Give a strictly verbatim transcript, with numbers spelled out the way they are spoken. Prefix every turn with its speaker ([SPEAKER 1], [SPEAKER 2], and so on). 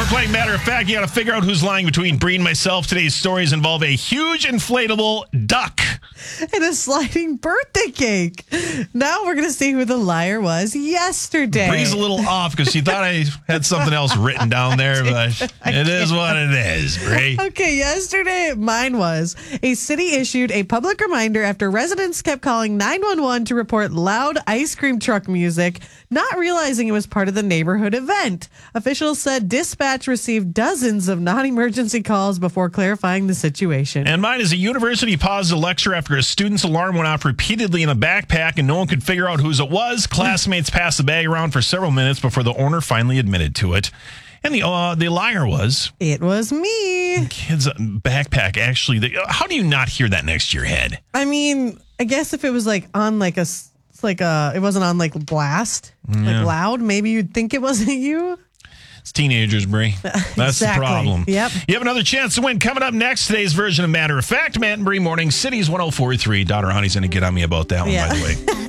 [SPEAKER 1] playing Matter of Fact. You got to figure out who's lying between Bree and myself. Today's stories involve a huge inflatable duck
[SPEAKER 2] and a sliding birthday cake. Now we're going to see who the liar was yesterday.
[SPEAKER 1] Bree's a little off because she thought I had something else written down there, but it is what it is, Bree.
[SPEAKER 2] Okay, yesterday mine was a city issued a public reminder after residents kept calling nine one one to report loud ice cream truck music, not realizing it was part of the neighborhood event. Officials said dispatch received dozens of non-emergency calls before clarifying the situation.
[SPEAKER 1] And mine is a university paused a lecture after a student's alarm went off repeatedly in a backpack and no one could figure out whose it was. Classmates passed the bag around for several minutes before the owner finally admitted to it. And the uh, the liar was...
[SPEAKER 2] It was me.
[SPEAKER 1] Kid's backpack, actually. The, how do you not hear that next to your head?
[SPEAKER 2] I mean, I guess if it was like on like a... It's like a... It wasn't on like blast, yeah. like loud. Maybe you'd think it wasn't you.
[SPEAKER 1] It's teenagers, Bree. That's
[SPEAKER 2] exactly.
[SPEAKER 1] the problem.
[SPEAKER 2] Yep.
[SPEAKER 1] You have another chance to win coming up next. Today's version of Matter of Fact. Matt and Bree morning. Cities one oh four point three. Daughter Honey's going to get on me about that one,
[SPEAKER 2] yeah.
[SPEAKER 1] by the way.